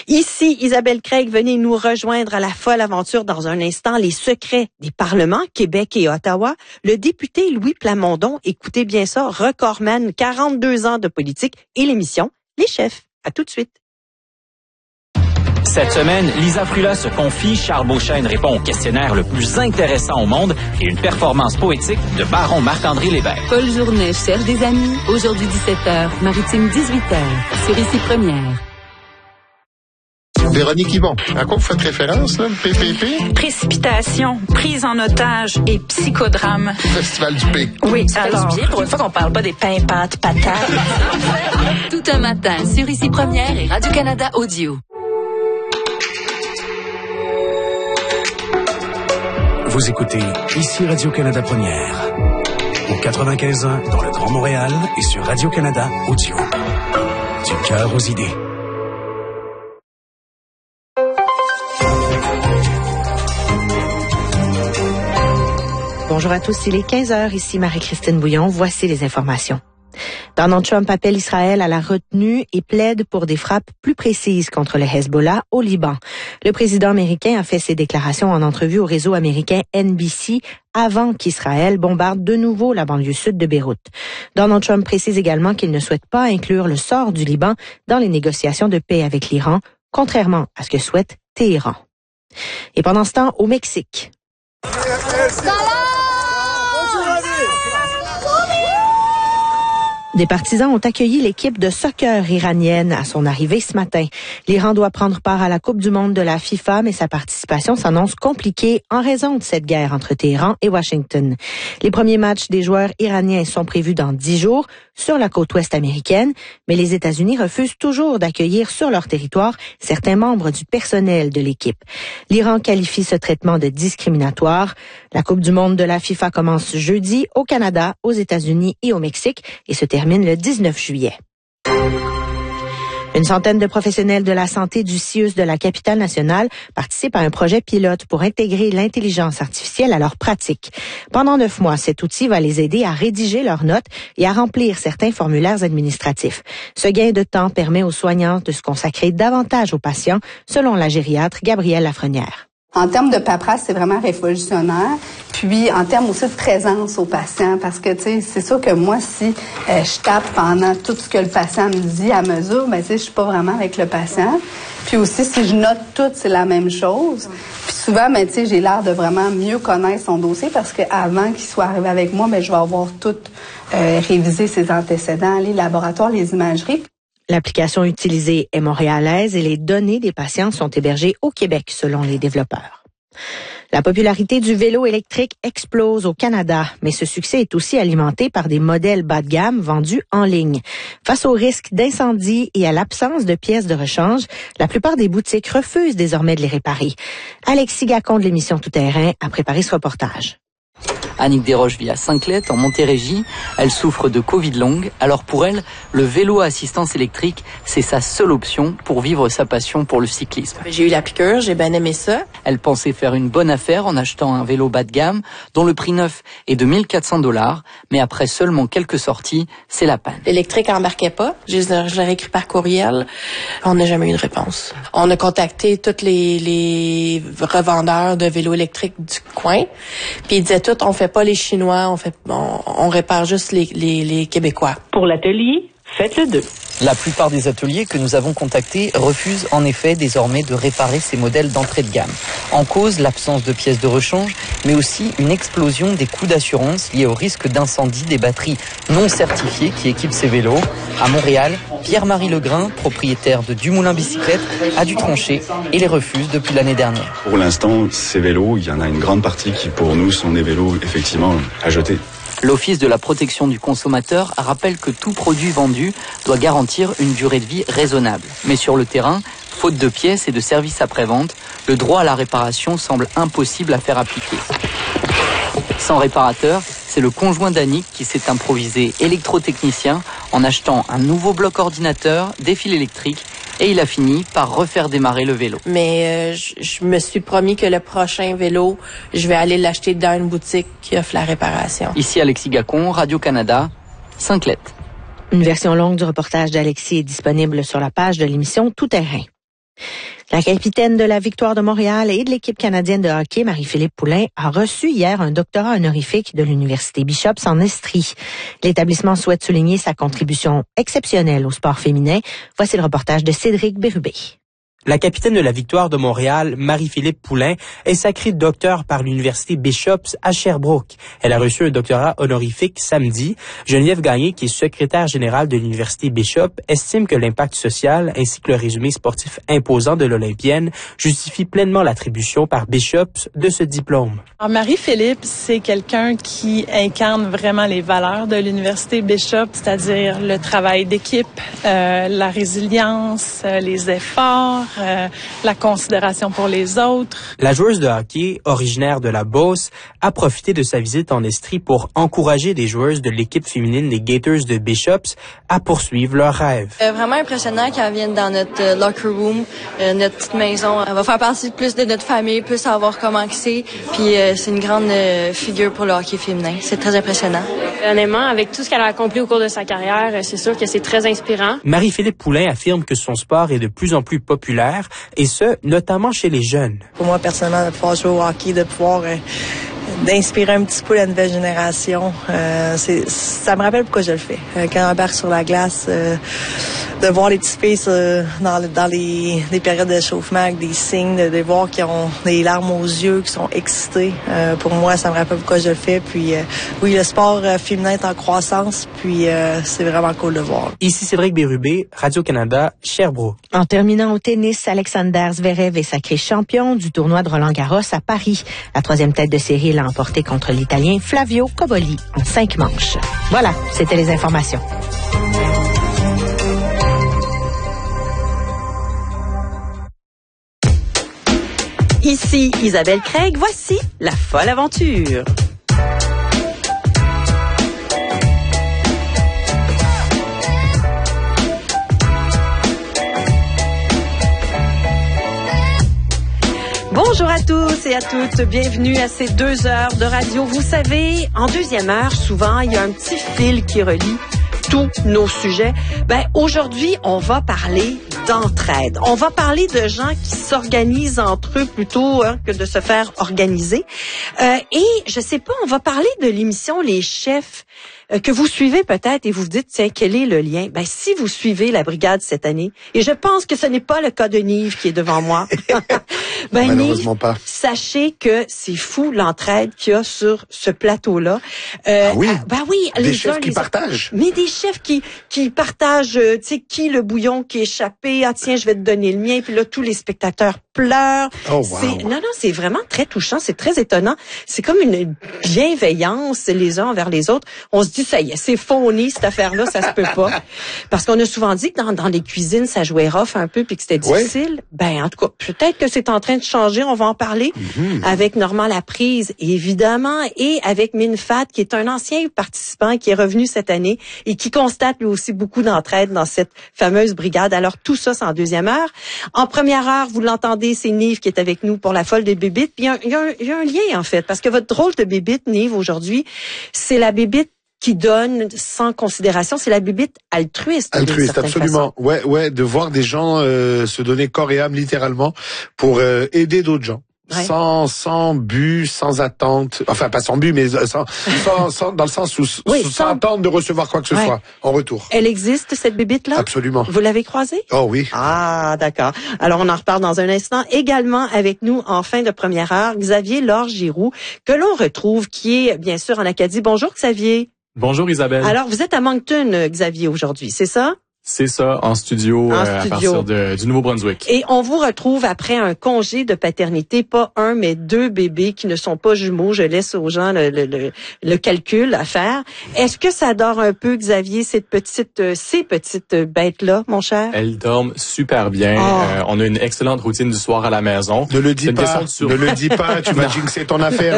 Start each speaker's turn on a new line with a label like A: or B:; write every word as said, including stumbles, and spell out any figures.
A: Ici, Isabelle Craig, venez nous rejoindre à la folle aventure dans un instant. Les secrets des parlements, Québec et Ottawa. Le député Louis Plamondon, écoutez bien ça, recordman, quarante-deux ans de politique et l'émission Les Chefs. À tout de suite.
B: Cette semaine, Lisa Frula se confie, Charles Beauchesne répond au questionnaire le plus intéressant au monde et une performance poétique de Baron Marc-André Lébert.
C: Paul Journet cherche des amis. Aujourd'hui dix-sept heures, Maritime dix-huit heures, sur Ici Première.
D: Véronique Yvon, à quoi vous faites référence, là, le P P P?
E: Précipitation, prise en otage et psychodrame.
D: Festival du P.
E: Oui, alors, du bien pour une fois qu'on parle pas des pains, pâtes, patates.
C: Tout un matin, sur Ici Première et Radio-Canada Audio.
F: Vous écoutez Ici Radio-Canada Première, au quatre-vingt-quinze ans dans le Grand Montréal et sur Radio-Canada Audio. Du cœur aux idées.
A: Bonjour à tous, il est quinze heures, ici Marie-Christine Bouillon, voici les informations. Donald Trump appelle Israël à la retenue et plaide pour des frappes plus précises contre le Hezbollah au Liban. Le président américain a fait ses déclarations en entrevue au réseau américain N B C avant qu'Israël bombarde de nouveau la banlieue sud de Beyrouth. Donald Trump précise également qu'il ne souhaite pas inclure le sort du Liban dans les négociations de paix avec l'Iran, contrairement à ce que souhaite Téhéran. Et pendant ce temps, au Mexique. Des partisans ont accueilli l'équipe de soccer iranienne à son arrivée ce matin. L'Iran doit prendre part à la Coupe du monde de la FIFA, mais sa participation s'annonce compliquée en raison de cette guerre entre Téhéran et Washington. Les premiers matchs des joueurs iraniens sont prévus dans dix jours sur la côte ouest américaine, mais les États-Unis refusent toujours d'accueillir sur leur territoire certains membres du personnel de l'équipe. L'Iran qualifie ce traitement de discriminatoire. La Coupe du monde de la FIFA commence jeudi au Canada, aux États-Unis et au Mexique et se termine le dix-neuf juillet. Une centaine de professionnels de la santé du C I U S de la capitale nationale participent à un projet pilote pour intégrer l'intelligence artificielle à leur pratique. Pendant neuf mois, cet outil va les aider à rédiger leurs notes et à remplir certains formulaires administratifs. Ce gain de temps permet aux soignants de se consacrer davantage aux patients, selon la gériatre Gabrielle Lafrenière.
G: En termes de paperasse, c'est vraiment révolutionnaire. Puis, en termes aussi de présence au patient, parce que, tu sais, c'est sûr que moi, si euh, je tape pendant tout ce que le patient me dit à mesure, ben, tu sais, je suis pas vraiment avec le patient. Puis aussi, si je note tout, c'est la même chose. Puis souvent, ben, tu sais, j'ai l'air de vraiment mieux connaître son dossier parce qu'avant qu'il soit arrivé avec moi, ben, je vais avoir tout euh, révisé ses antécédents, les laboratoires, les imageries.
A: L'application utilisée est montréalaise et les données des patients sont hébergées au Québec, selon les développeurs. La popularité du vélo électrique explose au Canada, mais ce succès est aussi alimenté par des modèles bas de gamme vendus en ligne. Face au risque d'incendie et à l'absence de pièces de rechange, la plupart des boutiques refusent désormais de les réparer. Alexis Gacon de l'émission Tout Terrain a préparé ce reportage.
H: Annick Desroches vit à Saint-Clet, en Montérégie. Elle souffre de Covid longue. Alors pour elle, le vélo à assistance électrique, c'est sa seule option pour vivre sa passion pour le cyclisme.
I: J'ai eu la piqûre, j'ai bien aimé ça.
H: Elle pensait faire une bonne affaire en achetant un vélo bas de gamme, dont le prix neuf est de mille quatre cents dollars. Mais après seulement quelques sorties, c'est la panne.
I: L'électrique embarquait pas. Je l'ai écrit par courriel. On n'a jamais eu de réponse. On a contacté tous les, les revendeurs de vélos électriques du coin. Puis ils disaient tout, on fait pas les Chinois, on fait, on, on répare juste les, les, les Québécois.
J: Pour l'atelier, faites-le deux.
H: La plupart des ateliers que nous avons contactés refusent en effet désormais de réparer ces modèles d'entrée de gamme. En cause, l'absence de pièces de rechange, mais aussi une explosion des coûts d'assurance liés au risque d'incendie des batteries non certifiées qui équipent ces vélos. À Montréal, Pierre-Marie Legrain, propriétaire de Dumoulin Bicyclette, a dû trancher et les refuse depuis l'année dernière.
K: Pour l'instant, ces vélos, il y en a une grande partie qui pour nous sont des vélos effectivement à jeter.
H: L'Office de la protection du consommateur rappelle que tout produit vendu doit garantir une durée de vie raisonnable. Mais sur le terrain, faute de pièces et de services après-vente, le droit à la réparation semble impossible à faire appliquer. Sans réparateur, c'est le conjoint d'Annick qui s'est improvisé électrotechnicien en achetant un nouveau bloc ordinateur, des fils électriques, et il a fini par refaire démarrer le vélo.
I: Mais euh, je, je me suis promis que le prochain vélo, je vais aller l'acheter dans une boutique qui offre la réparation.
H: Ici Alexis Gacon, Radio-Canada, Saint-Clet.
A: Une version longue du reportage d'Alexis est disponible sur la page de l'émission Tout Terrain. La capitaine de la Victoire de Montréal et de l'équipe canadienne de hockey, Marie-Philippe Poulin, a reçu hier un doctorat honorifique de l'Université Bishops en Estrie. L'établissement souhaite souligner sa contribution exceptionnelle au sport féminin. Voici le reportage de Cédric Bérubé.
L: La capitaine de la Victoire de Montréal, Marie-Philippe Poulin, est sacrée docteur par l'Université Bishops à Sherbrooke. Elle a reçu un doctorat honorifique samedi. Geneviève Gagné, qui est secrétaire générale de l'Université Bishops, estime que l'impact social ainsi que le résumé sportif imposant de l'Olympienne justifie pleinement l'attribution par Bishops de ce diplôme.
M: Alors, Marie-Philippe, c'est quelqu'un qui incarne vraiment les valeurs de l'Université Bishops, c'est-à-dire le travail d'équipe, euh, la résilience, euh, les efforts, Euh, la considération pour les autres.
L: La joueuse de hockey, originaire de la Beauce, a profité de sa visite en Estrie pour encourager les joueuses de l'équipe féminine des Gators de Bishops à poursuivre leurs rêves.
N: Euh, vraiment impressionnant qu'elle vienne dans notre euh, locker room, euh, notre petite maison. Elle va faire partie plus de notre famille, plus savoir comment c'est. Puis euh, c'est une grande euh, figure pour le hockey féminin. C'est très impressionnant.
O: Honnêtement, avec tout ce qu'elle a accompli au cours de sa carrière, c'est sûr que c'est très inspirant.
L: Marie-Philippe Poulin affirme que son sport est de plus en plus populaire, et ce, notamment chez les jeunes.
P: Pour moi, personnellement, de pouvoir jouer au hockey, de pouvoir euh, d'inspirer un petit peu la nouvelle génération, euh, c'est, ça me rappelle pourquoi je le fais. Euh, quand on embarque sur la glace, euh, de voir les petits filles euh, dans, dans les, les périodes d'échauffement avec des signes, de, de voir qu'ils ont des larmes aux yeux, qui sont excités. Euh, pour moi, ça me rappelle pourquoi je le fais. Puis euh, oui, le sport euh, féminin est en croissance, puis euh, c'est vraiment cool de voir.
L: Ici Cédric Bérubé, Radio-Canada, Sherbrooke.
A: En terminant au tennis, Alexander Zverev est sacré champion du tournoi de Roland-Garros à Paris. La troisième tête de série l'a emporté contre l'Italien Flavio Cobolli en cinq manches. Voilà, c'était les informations.
Q: Ici Isabelle Craig, voici la folle aventure. Bonjour à tous et à toutes, bienvenue à ces deux heures de radio. Vous savez, en deuxième heure, souvent, il y a un petit fil qui relie tous nos sujets. Ben, aujourd'hui, on va parler d'entraide. On va parler de gens qui s'organisent entre eux plutôt hein, que de se faire organiser. Euh, et, je sais pas, on va parler de l'émission Les Chefs euh, que vous suivez peut-être et vous vous dites, tiens, quel est le lien? Ben, si vous suivez la brigade cette année, et je pense que ce n'est pas le cas de Nive qui est devant moi. ben,
D: Malheureusement
Q: Nive,
D: pas.
Q: Sachez que c'est fou l'entraide qu'il y a sur ce plateau-là. Euh,
D: ah oui?
Q: euh, ben oui.
D: Des
Q: les
D: chefs
Q: uns,
D: qui
Q: les
D: partagent.
Q: Mais des chefs qui, qui partagent, euh, tu sais, qui le bouillon qui est échappé, ah tiens, je vais te donner le mien, puis là, tous les spectateurs pleurent.
D: Oh, wow.
Q: C'est, non, non, c'est vraiment très touchant, c'est très étonnant. C'est comme une bienveillance les uns envers les autres. On se dit, ça y est, c'est phony, cette affaire-là, ça se peut pas. Parce qu'on a souvent dit que dans, dans les cuisines, ça jouait rough un peu, puis que c'était difficile. Ouais. Ben, en tout cas, peut-être que c'est en train de changer, on va en parler mm-hmm. avec Normand Laprise, évidemment, et avec Minfat, qui est un ancien participant qui est revenu cette année et qui constate lui aussi beaucoup d'entraide dans cette fameuse brigade. Alors, tout ça, c'est en deuxième heure. En première heure, vous l'entendez, c'est Nive qui est avec nous pour la folle des bébites. Puis il y a, il y a, un, il y a un lien, en fait, parce que votre drôle de bébite, Nive, aujourd'hui, c'est la bébite qui donne sans considération, c'est la bébite altruiste.
D: Altruiste, absolument. Façon. Ouais, ouais, de voir des gens euh, se donner corps et âme littéralement pour euh, aider d'autres gens. Ouais. Sans, sans but, sans attente, enfin pas sans but, mais sans, sans, sans dans le sens où oui, sans, sans attendre de recevoir quoi que ce ouais. soit en retour.
Q: Elle existe cette bébite-là?
D: Absolument.
Q: Vous l'avez croisée?
D: Oh oui.
Q: Ah d'accord. Alors on en reparle dans un instant. Également avec nous en fin de première heure, Xavier Laure-Giroux, que l'on retrouve, qui est bien sûr en Acadie. Bonjour Xavier.
R: Bonjour Isabelle.
Q: Alors vous êtes à Moncton, Xavier, aujourd'hui, c'est ça?
R: C'est ça, en studio, en euh, studio. à partir de, du Nouveau-Brunswick.
Q: Et on vous retrouve après un congé de paternité, pas un, mais deux bébés qui ne sont pas jumeaux. Je laisse aux gens le, le, le, le calcul à faire. Est-ce que ça dort un peu, Xavier, cette petite, euh, ces petites bêtes-là, mon cher?
R: Elles dorment super bien. Oh. Euh, on a une excellente routine du soir à la maison.
D: Ne le dis pas, ne le dis pas, tu vas jinxer ton affaire.